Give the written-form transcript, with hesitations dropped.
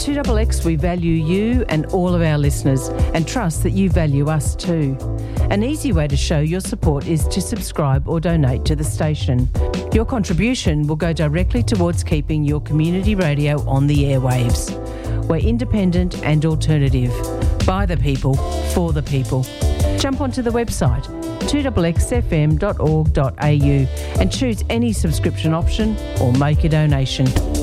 2XX, we value you and all of our listeners and trust that you value us too. An easy way to show your support is to subscribe or donate to the station. Your contribution will go directly towards keeping your community radio on the airwaves. We're independent and alternative. By the people, for the people. Jump onto the website 2xxfm.org.au and choose any subscription option or make a donation.